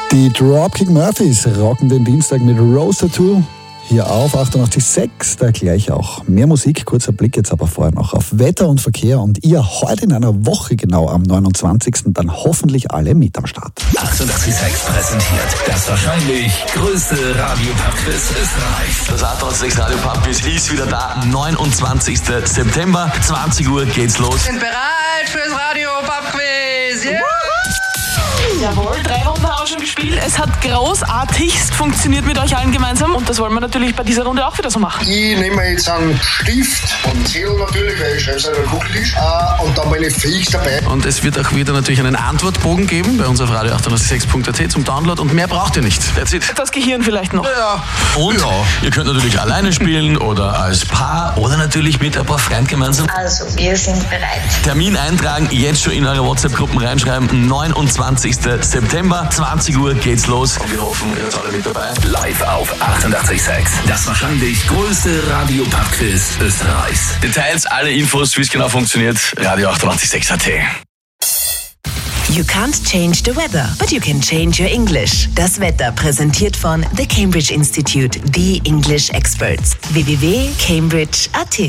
Die Dropkick Murphys rocken den Dienstag mit Rose Tattoo hier auf 88.6, da gleich auch mehr Musik. Kurzer Blick jetzt aber vorher noch auf Wetter und Verkehr und ihr heute in einer Woche genau am 29. dann hoffentlich alle mit am Start. 88.6 präsentiert das wahrscheinlich größte Radio-Pub-Quiz Österreichs. Das 88.6 Radio-Pub-Quiz ist wieder da. 29. September, 20 Uhr geht's los. Sind bereit fürs Radio-Pub-Quiz. Yeah. Jawohl, 3 Runden haben wir schon gespielt. Es hat großartigst funktioniert mit euch allen gemeinsam und das wollen wir natürlich bei dieser Runde auch wieder so machen. Ich nehme jetzt einen Stift und Zettel natürlich, weil ich schreibe es auf einen Kugeltisch und dann meine Fähig dabei. Und es wird auch wieder natürlich einen Antwortbogen geben bei uns auf radio886.at zum Download und mehr braucht ihr nicht. That's it. Das Gehirn vielleicht noch. Ja. Und ihr könnt natürlich alleine spielen oder als Paar oder natürlich mit ein paar Freunden gemeinsam. Also, wir sind bereit. Termin eintragen, jetzt schon in eure WhatsApp-Gruppen reinschreiben. 29. September, 20 Uhr geht's los. Und wir hoffen, ihr seid alle mit dabei. Live auf 88.6. Das wahrscheinlich größte Radio-Pub-Quiz Österreichs. Details, alle Infos, wie es genau funktioniert, radio886.at. You can't change the weather, but you can change your English. Das Wetter präsentiert von The Cambridge Institute, the English Experts. www.cambridge.at.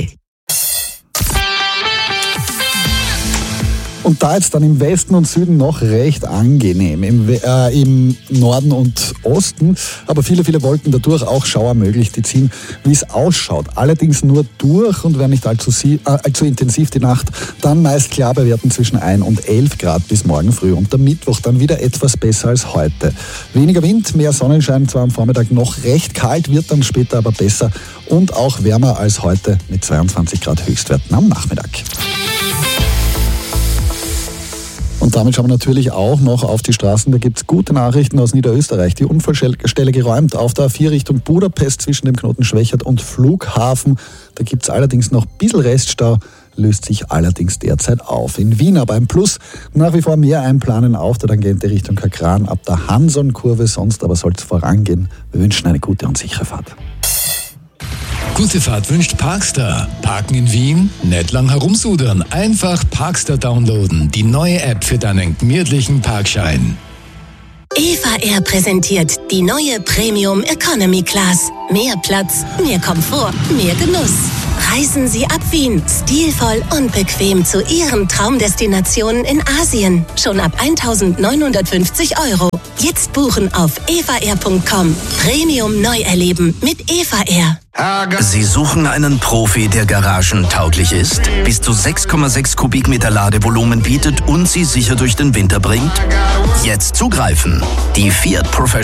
Und da jetzt dann im Westen und Süden noch recht angenehm, im Norden und Osten, aber viele Wolken dadurch, auch Schauer möglich, die ziehen, wie es ausschaut. Allerdings nur durch und werden nicht allzu intensiv die Nacht, dann meist klar bei Werten zwischen 1 und 11 Grad bis morgen früh und am Mittwoch dann wieder etwas besser als heute. Weniger Wind, mehr Sonnenschein, zwar am Vormittag noch recht kalt, wird dann später aber besser und auch wärmer als heute mit 22 Grad Höchstwerten am Nachmittag. Und damit schauen wir natürlich auch noch auf die Straßen. Da gibt es gute Nachrichten aus Niederösterreich. Die Unfallstelle geräumt auf der A4 Richtung Budapest zwischen dem Knoten Schwächert und Flughafen. Da gibt es allerdings noch ein bisschen Reststau, löst sich allerdings derzeit auf. In Wien aber ein Plus. Nach wie vor mehr einplanen auf der Tangente Richtung Kakran ab der Hanson-Kurve. Sonst aber soll es vorangehen. Wir wünschen eine gute und sichere Fahrt. Gute Fahrt wünscht Parkstar. Parken in Wien? Nicht lang herumsudern. Einfach Parkstar downloaden. Die neue App für deinen gemütlichen Parkschein. Eva Air präsentiert die neue Premium Economy Class. Mehr Platz, mehr Komfort, mehr Genuss. Reisen Sie ab Wien, stilvoll und bequem zu Ihren Traumdestinationen in Asien. Schon ab 1.950 €. Jetzt buchen auf evaair.com. Premium neu erleben mit Eva Air. Sie suchen einen Profi, der garagentauglich ist, bis zu 6,6 Kubikmeter Ladevolumen bietet und Sie sicher durch den Winter bringt? Jetzt zugreifen. Die Fiat Professional